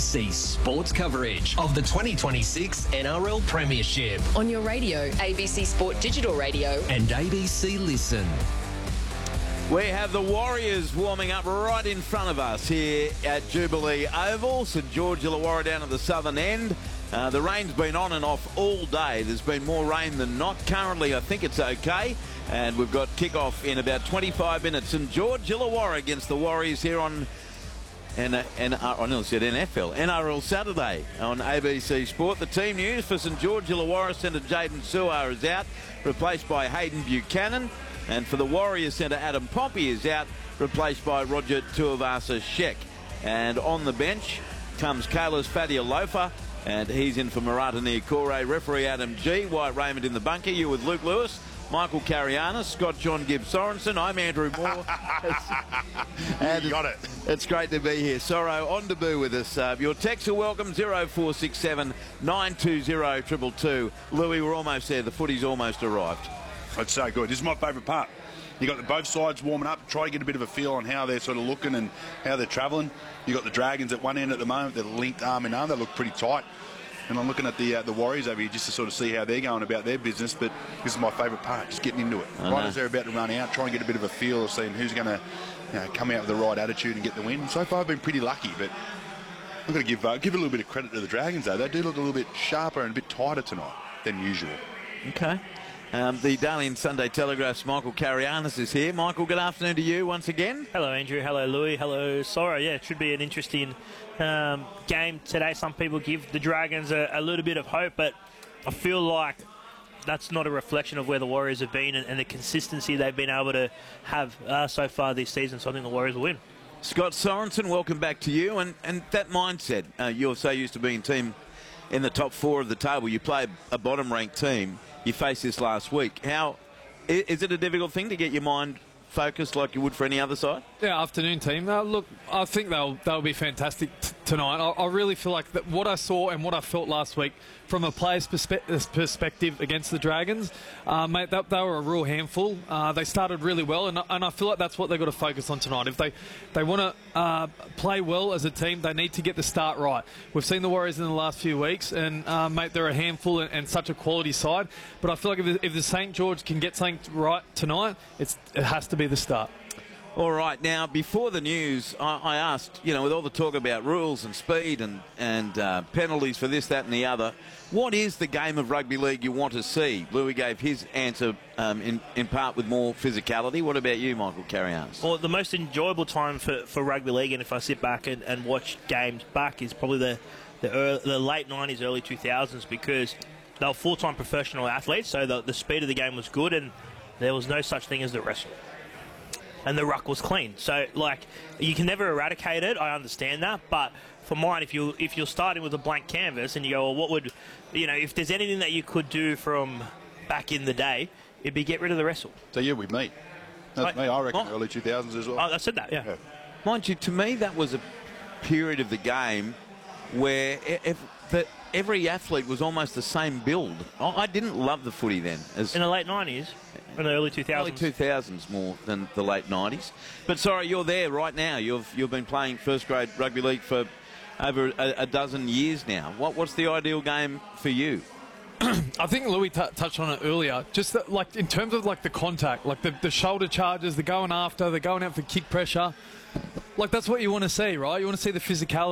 ABC Sports coverage of the 2026 NRL Premiership On your radio, ABC Sport Digital Radio. and ABC Listen. We have the Warriors warming up right in front of us here at Jubilee Oval. St George Illawarra down at the southern end. The rain's been on and off all day. There's been more rain than not. Currently, I think it's okay. And we've got kick-off in about 25 minutes. St George Illawarra against the Warriors here on I nearly said NFL. NRL Saturday on ABC Sport. The team news for St George Illawarra centre Jaden Suar is out, replaced by Hayden Buchanan. And for the Warriors centre, Adam Pompey is out, replaced by Roger Tuivasa-Sheck. And on the bench comes Kalis Fatialofa, and he's in for Marata Niokore. Referee Adam G. Wyatt Raymond in the bunker. You with Luke Lewis, Michael Carianis, Scott John Gibbs Sorensen. I'm Andrew Moore. And you got it. It's great to be here. Sorrow on debut with us. Your texts are welcome, 0467 920 222. Louis, we're almost there. The footy's almost arrived. It's so good. This is my favourite part. You got both sides warming up, try to get a bit of a feel on how they're sort of looking and how they're travelling. You got the Dragons at one end at the moment. They're linked arm in arm. They look pretty tight. And I'm looking at the Warriors over here just to sort of see how they're going about their business. But this is my favourite part, just getting into it. Right as they're about to run out, try and get a bit of a feel of seeing who's going to come out with the right attitude and get the win. So far, I've been pretty lucky, but I'm going to give a little bit of credit to the Dragons, though. They do look a little bit sharper and a bit tighter tonight than usual. Okay. The Darling Sunday Telegraph's Michael Carianis is here. Michael, good afternoon to you once again. Hello, Andrew. Hello, Louis. Hello, Sora. Yeah, it should be an interesting game today. Some people give the Dragons a little bit of hope, but I feel like that's not a reflection of where the Warriors have been and the consistency they've been able to have so far this season. So I think the Warriors will win. Scott Sorensen, welcome back to you. And that mindset, you're so used to being team in the top four of the table. You play a bottom-ranked team. You faced this last week. How is it a difficult thing to get your mind focused like you would for any other side? Yeah, afternoon team. Look, I think they'll be fantastic tonight. I really feel like that what I saw and what I felt last week from a player's perspective against the Dragons, mate, they were a real handful. They started really well, and I feel like that's what they've got to focus on tonight. If they want to play well as a team, they need to get the start right. We've seen the Warriors in the last few weeks, and mate, they're a handful and such a quality side. But I feel like if the St George can get something right tonight, it has to be the start. All right, now, before the news, I asked, with all the talk about rules and speed and penalties for this, that and the other, what is the game of rugby league you want to see? Louis gave his answer in part with more physicality. What about you, Michael Carianis? Well, the most enjoyable time for rugby league, and if I sit back and watch games back, is probably the late 90s, early 2000s, because they were full-time professional athletes, so the speed of the game was good, and there was no such thing as the wrestle. And the ruck was clean. So, you can never eradicate it. I understand that. But for mine, if you're starting with a blank canvas and you go, well, what would, if there's anything that you could do from back in the day, it'd be get rid of the wrestle. So, yeah, with me. That's me. I reckon early 2000s as well. I said that, yeah. Mind you, to me, that was a period of the game where every athlete was almost the same build. I didn't love the footy then. In the late 90s? In the early 2000s. Early 2000s more than the late 90s. But sorry, you're there right now. You've been playing first grade rugby league for over a dozen years now. What's the ideal game for you? I think Louis touched on it earlier. Just in terms of the contact, the shoulder charges, the going after, the going out for kick pressure. That's what you want to see, right? You want to see the physicality.